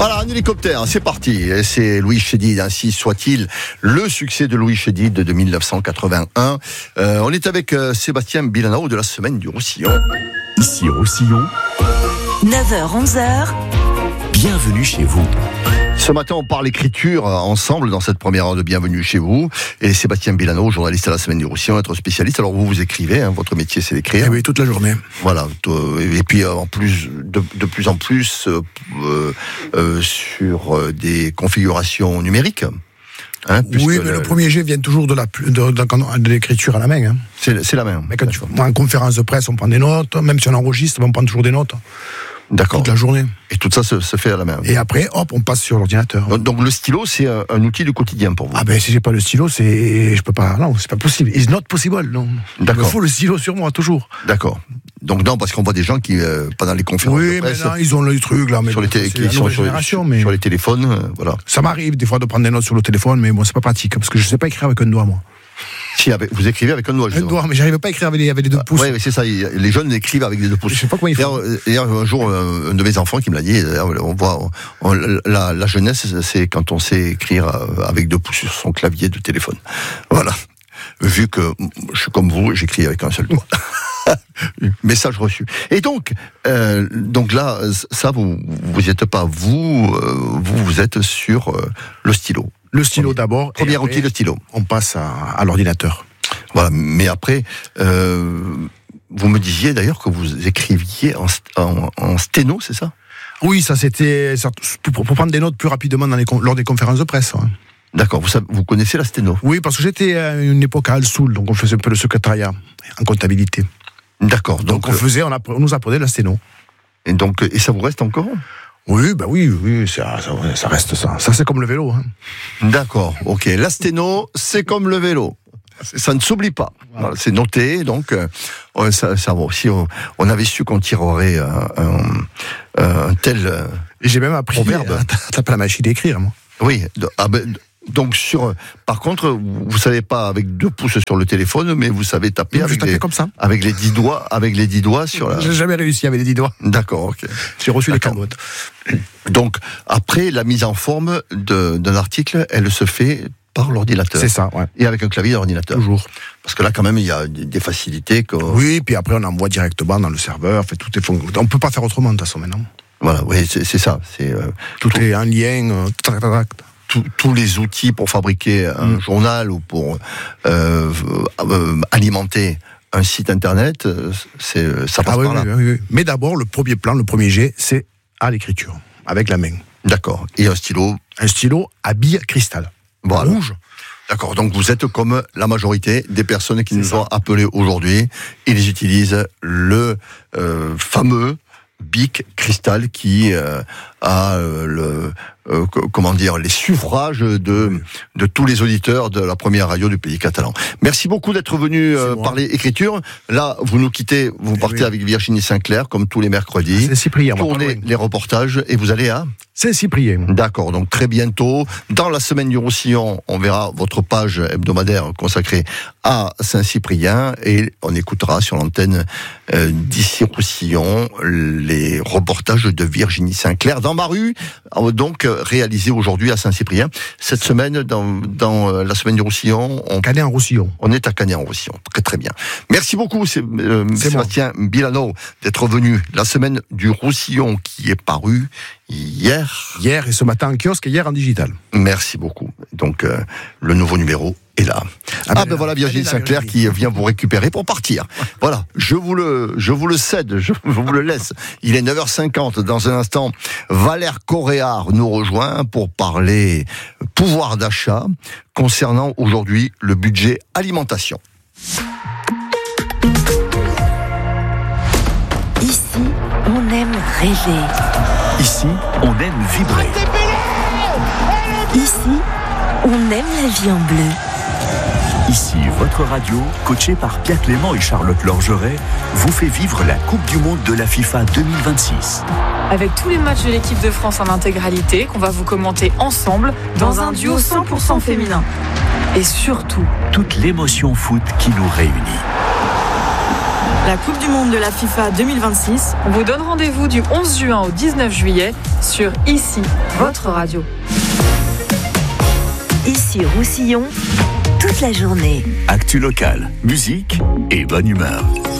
Voilà, un hélicoptère, c'est parti. Et c'est Louis Chédid, ainsi soit-il, le succès de Louis Chédid de 1981. On est avec Sébastien Bilanao de la semaine du Roussillon. Ici Roussillon, 9h-11h, bienvenue chez vous. Ce matin, on parle écriture ensemble dans cette première heure de Bienvenue chez vous. Et Sébastien Bilanao, journaliste à la semaine du Roussillon, notre spécialiste. Alors vous écrivez, hein, votre métier c'est d'écrire. Eh oui, toute la journée. Voilà. Et puis en plus, de plus en plus sur des configurations numériques. Hein, oui, mais le premier jet vient toujours de l'écriture à la main. Hein. C'est la main. Mais quand en conférence de presse, on prend des notes. Même si on enregistre, on prend toujours des notes. D'accord. Toute la journée. Et tout ça se fait à la main. Et après, hop, on passe sur l'ordinateur. Donc le stylo, c'est un outil du quotidien pour vous. Ah ben si j'ai pas le stylo, je peux pas. Non, c'est pas possible. It's not possible. Non. D'accord. Il me faut le stylo sur moi toujours. D'accord. Donc non, parce qu'on voit des gens qui pendant les conférences de presse. Oui, mais non, ils ont le truc là. Mais sur sur les téléphones, voilà. Ça m'arrive des fois de prendre des notes sur le téléphone, mais bon, c'est pas pratique parce que je sais pas écrire avec un doigt, moi. Si, vous écrivez avec un doigt, justement. Un doigt, mais j'arrive pas à écrire avec les deux pouces. Oui, c'est ça. Les jeunes écrivent avec les deux pouces. Je sais pas comment ils font. D'ailleurs, un jour, un de mes enfants qui me l'a dit, on voit, la jeunesse, c'est quand on sait écrire avec deux pouces sur son clavier de téléphone. Voilà. Vu que je suis comme vous, j'écris avec un seul doigt. Message reçu. Et donc là, ça, vous êtes pas, vous êtes sur le stylo. Le stylo d'abord. Premier outil, le stylo. On passe à l'ordinateur. Voilà, mais après, vous me disiez d'ailleurs que vous écriviez en sténo, c'est ça ? Oui, ça c'était pour prendre des notes plus rapidement lors des conférences de presse. Ouais. D'accord, vous connaissez la sténo ? Oui, parce que j'étais à une époque à Alsoul, donc on faisait un peu le secrétariat en comptabilité. D'accord. Donc on nous apprenait la sténo. Et ça vous reste encore ? Oui, ça reste ça. Ça, c'est comme le vélo. Hein. D'accord, ok. La sténo, c'est comme le vélo. Ça ne s'oublie pas. Voilà, c'est noté, donc ça va aussi. On avait su qu'on tirerait un tel. Et j'ai même appris à taper la machine d'écrire, moi. Oui. Donc par contre, vous savez pas avec deux pouces sur le téléphone, mais vous savez taper comme ça. avec les 10 doigts sur la. J'ai jamais réussi avec les 10 doigts. D'accord, ok. J'ai reçu des camotes. Donc après la mise en forme d'un article, elle se fait par l'ordinateur. C'est ça, ouais. Et avec un clavier d'ordinateur. Toujours. Parce que là, quand même, il y a des facilités que. Oui, puis après on envoie directement dans le serveur. Tout est on peut pas faire autrement de toute façon maintenant. Voilà, oui, c'est ça. Tout est en lien. Tous les outils pour fabriquer un journal ou pour alimenter un site internet, ça passe par là. Oui. Mais d'abord, le premier jet, c'est à l'écriture, avec la main. D'accord. Et un stylo ? Un stylo à bille cristal. Voilà. Rouge. D'accord. Donc vous êtes comme la majorité des personnes qui nous ont appelés aujourd'hui. Ils utilisent le fameux Bic Cristal qui a les suffrages de tous les auditeurs de la première radio du pays catalan. Merci beaucoup d'être venu parler écriture. Là, vous nous quittez, vous partez avec Virginie Sinclair, comme tous les mercredis. Saint-Cyprien. Tournez les reportages et vous allez à Saint-Cyprien. D'accord, donc très bientôt. Dans la semaine du Roussillon, on verra votre page hebdomadaire consacrée à Saint-Cyprien et on écoutera sur l'antenne d'ici Roussillon les reportages de Virginie Sinclair dans ma rue, donc réalisé aujourd'hui à Saint-Cyprien. Cette semaine, dans la semaine du Roussillon, Canet-en-Roussillon. On est à Canet-en-Roussillon. Très très bien. Merci beaucoup Sébastien Bilanao d'être venu. La semaine du Roussillon qui est parue hier et ce matin en kiosque et hier en digital. Merci beaucoup. Donc le nouveau numéro est là. Voilà Virginie Sinclair qui vient vous récupérer pour partir. Voilà, je vous le cède, je vous le laisse. Il est 9h50. Dans un instant, Valère Coréard nous rejoint pour parler pouvoir d'achat concernant aujourd'hui le budget alimentation. Ici, on aime rêver. Ici, on aime vibrer. Ici, on aime la vie en bleu. Ici, votre radio, coachée par Pierre Clément et Charlotte Lorgeret, vous fait vivre la Coupe du Monde de la FIFA 2026. Avec tous les matchs de l'équipe de France en intégralité, qu'on va vous commenter ensemble, dans un duo 100% féminin. Et surtout, toute l'émotion foot qui nous réunit. La Coupe du Monde de la FIFA 2026, on vous donne rendez-vous du 11 juin au 19 juillet sur Ici, votre radio. Ici Roussillon, toute la journée. Actu locale, musique et bonne humeur.